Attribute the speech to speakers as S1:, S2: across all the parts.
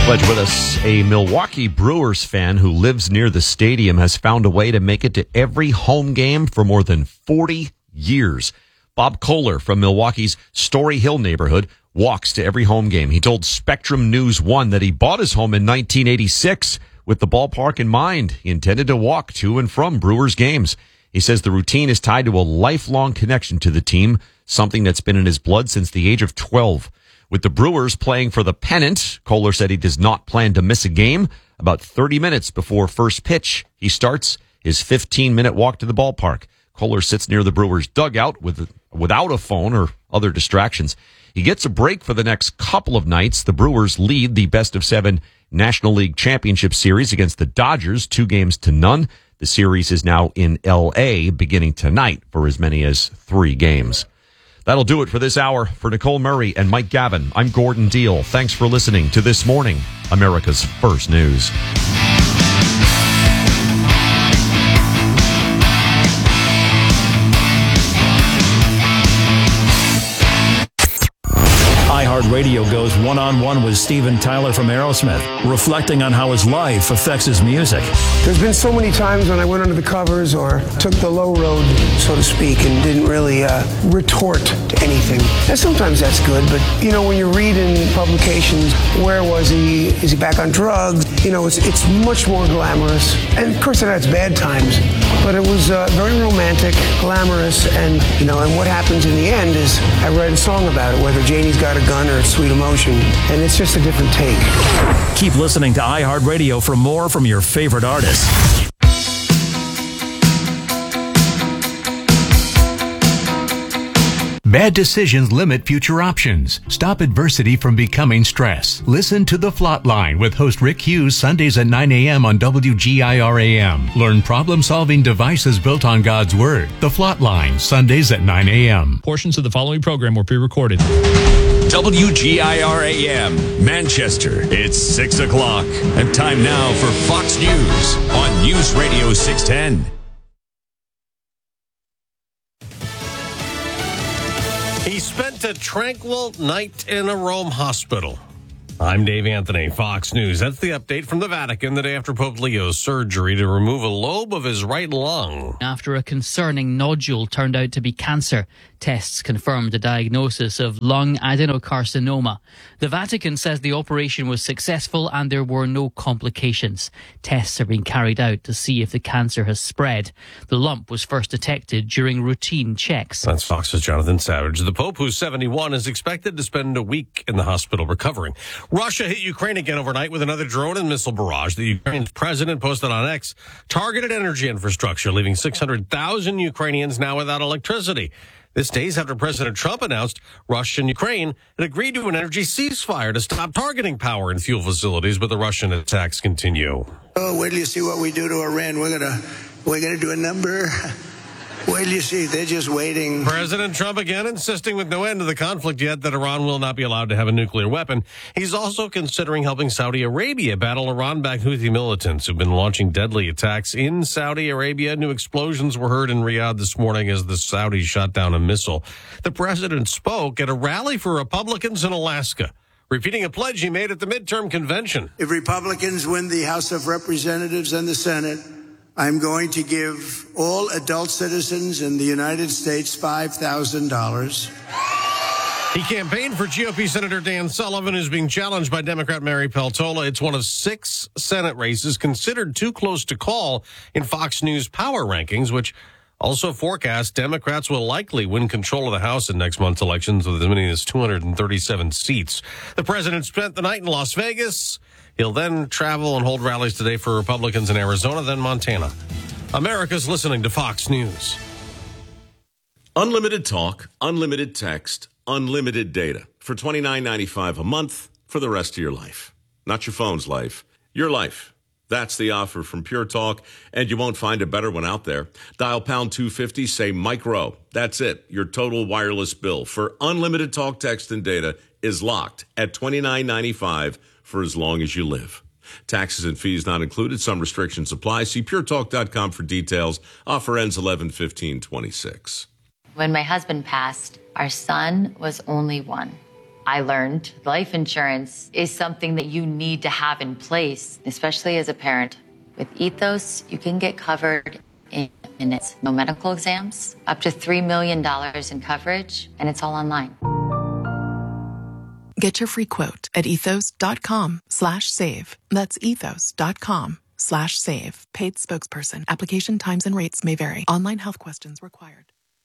S1: Pledge with us. A Milwaukee Brewers fan who lives near the stadium has found a way to make it to every home game for more than 40 years. Bob Kohler from Milwaukee's Story Hill neighborhood walks to every home game. He told Spectrum News 1 that he bought his home in 1986 with the ballpark in mind. He intended to walk to and from Brewers games. He says the routine is tied to a lifelong connection to the team, something that's been in his blood since the age of 12. With the Brewers playing for the pennant, Kohler said he does not plan to miss a game. About 30 minutes before first pitch, he starts his 15-minute walk to the ballpark. Kohler sits near the Brewers dugout without a phone or other distractions. He gets a break for the next couple of nights. The Brewers lead the best-of-7 National League Championship Series against the Dodgers, 2-0. The series is now in L.A. beginning tonight for as many as 3 games. That'll do it for this hour. For Nicole Murray and Mike Gavin, I'm Gordon Deal. Thanks for listening to This Morning, America's First News.
S2: iHeartRadio goes one-on-one with Steven Tyler from Aerosmith, reflecting on how his life affects his music.
S3: There's been so many times when I went under the covers or took the low road, so to speak, and didn't really retort to anything. And sometimes that's good, but, when you read in publications, where was he? Is he back on drugs? It's much more glamorous. And, of course, it has bad times, but it was very romantic, glamorous, and what happens in the end is I write a song about it, whether Janie's got a gun or it's Sweet Emotion, and it's just a different take.
S2: Keep listening to iHeartRadio for more from your favorite artists.
S4: Bad decisions limit future options. Stop adversity from becoming stress. Listen to The Flatline with host Rick Hughes Sundays at 9 a.m. on WGIR-AM. Learn problem-solving devices built on God's Word. The Flatline, Sundays at 9 a.m.
S5: Portions of the following program were pre-recorded.
S6: WGIR-AM, Manchester. It's 6 o'clock. And time now for Fox News on News Radio 610.
S7: He spent a tranquil night in a Rome hospital. I'm Dave Anthony, Fox News. That's the update from the Vatican the day after Pope Leo's surgery to remove a lobe of his right lung.
S8: After a concerning nodule turned out to be cancer, tests confirmed a diagnosis of lung adenocarcinoma. The Vatican says the operation was successful and there were no complications. Tests are being carried out to see if the cancer has spread. The lump was first detected during routine checks.
S7: That's Fox's Jonathan Savage. The Pope, who's 71, is expected to spend a week in the hospital recovering. Russia hit Ukraine again overnight with another drone and missile barrage. The Ukrainian president posted on X targeted energy infrastructure, leaving 600,000 Ukrainians now without electricity. This days after President Trump announced Russia and Ukraine had agreed to an energy ceasefire to stop targeting power and fuel facilities, but the Russian attacks continue.
S9: Oh, wait till you see what we do to Iran. We're gonna do a number. Wait till you see. They're just waiting.
S7: President Trump again insisting with no end to the conflict yet that Iran will not be allowed to have a nuclear weapon. He's also considering helping Saudi Arabia battle Iran-backed Houthi militants who've been launching deadly attacks in Saudi Arabia. New explosions were heard in Riyadh this morning as the Saudis shot down a missile. The president spoke at a rally for Republicans in Alaska, repeating a pledge he made at the midterm convention.
S9: If Republicans win the House of Representatives and the Senate, I'm going to give all adult citizens in the United States $5,000.
S7: He campaigned for GOP Senator Dan Sullivan, who's being challenged by Democrat Mary Peltola. It's one of 6 Senate races considered too close to call in Fox News power rankings, which also forecast Democrats will likely win control of the House in next month's elections with as many as 237 seats. The president spent the night in Las Vegas. He'll then travel and hold rallies today for Republicans in Arizona, then Montana. America's listening to Fox News.
S10: Unlimited talk, unlimited text, unlimited data for $29.95 a month for the rest of your life. Not your phone's life, your life. That's the offer from Pure Talk, and you won't find a better one out there. Dial pound 250, say micro. That's it. Your total wireless bill for unlimited talk, text, and data is locked at $29.95 for as long as you live. Taxes and fees not included. Some restrictions apply. See puretalk.com for details. Offer ends 11/15/26.
S11: When my husband passed, our son was only 1. I learned life insurance is something that you need to have in place, especially as a parent. With Ethos, you can get covered in minutes. No medical exams, up to $3 million in coverage, and it's all online.
S12: Get your free quote at ethos.com/save. That's ethos.com/save. Paid spokesperson. Application times and rates may vary. Online health questions required.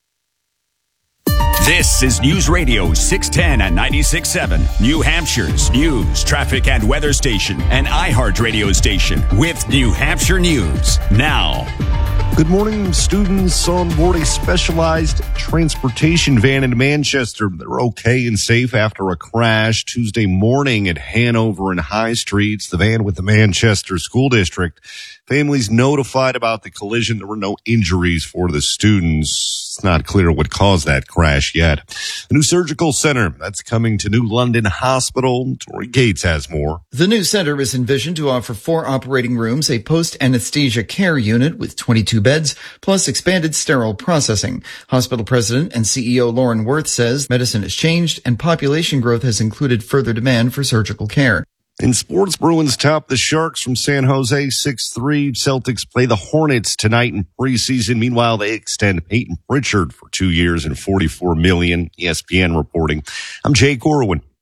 S6: This is News Radio 610 and 96.7, New Hampshire's news, traffic, and weather station, and iHeart radio station with New Hampshire News. Now.
S13: Good morning, students on board a specialized transportation van in Manchester. They're okay and safe after a crash Tuesday morning at Hanover and High Streets. The van with the Manchester School District. Families notified about the collision. There were no injuries for the students. It's not clear what caused that crash yet. A new surgical center that's coming to New London Hospital. Tori Gates has more.
S14: The new center is envisioned to offer 4 operating rooms, a post-anesthesia care unit with 22 beds, plus expanded sterile processing. Hospital president and CEO Lauren Worth says medicine has changed and population growth has included further demand for surgical care.
S13: In sports, Bruins top the Sharks from San Jose 6-3. Celtics play the Hornets tonight in preseason. Meanwhile, they extend Peyton Pritchard for 2 years and $44 million. ESPN reporting. I'm Jake Orwin.